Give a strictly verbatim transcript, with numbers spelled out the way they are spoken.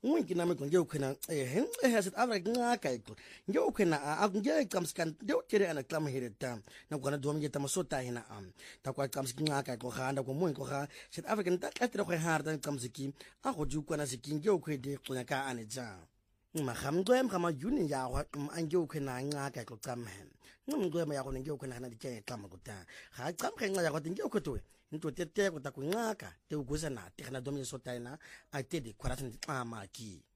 ungi nami nje ukhona eh eh South Africa ngaka iko nje ukhona akunje qamskan nje utere ana qam hereta na kona dom nje tamasota hina am ta kwa qamskin ngaka ko khanda ko mo ko kha South Africa nta qatira go harda qamsiki a go ju kwana sikin nje ukhede qonya ka ane ja mahamgwem kama yuni ya wa anje ukhona ngaka ko qamhem ngumgwem ya go nje ukhona na dike qama ko ta ga qam khenga ya go nje ukhotwe into tete ko ta ku ngaka te ugusa na te kana dom nje sota ina a te de kwara tni qama ki